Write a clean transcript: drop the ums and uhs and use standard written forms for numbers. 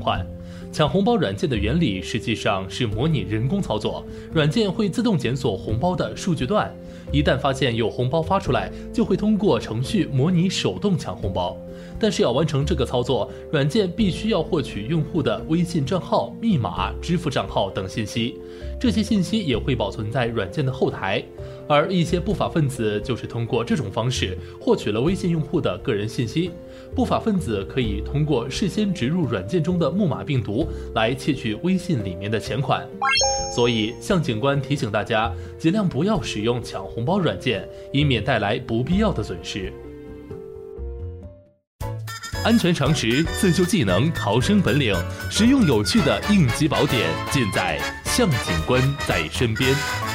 款。抢红包软件的原理实际上是模拟人工操作，软件会自动检索红包的数据段，一旦发现有红包发出来，就会通过程序模拟手动抢红包。但是要完成这个操作，软件必须要获取用户的微信账号、密码、支付账号等信息，这些信息也会保存在软件的后台。而一些不法分子就是通过这种方式获取了微信用户的个人信息。不法分子可以通过事先植入软件中的木马病毒来窃取微信里面的钱款。所以向警官提醒大家，尽量不要使用抢红包软件，以免带来不必要的损失。安全常识、自救技能、逃生本领，实用有趣的应急宝典，尽在向警官在身边。